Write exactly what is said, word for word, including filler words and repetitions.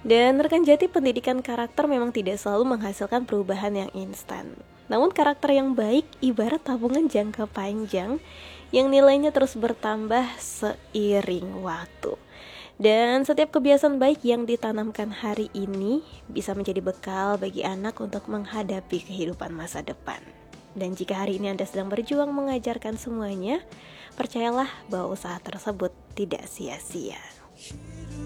Dan rekan Jati, pendidikan karakter memang tidak selalu menghasilkan perubahan yang instan. Namun karakter yang baik ibarat tabungan jangka panjang yang nilainya terus bertambah seiring waktu. Dan setiap kebiasaan baik yang ditanamkan hari ini bisa menjadi bekal bagi anak untuk menghadapi kehidupan masa depan. Dan jika hari ini Anda sedang berjuang mengajarkan semuanya, percayalah bahwa usaha tersebut tidak sia-sia.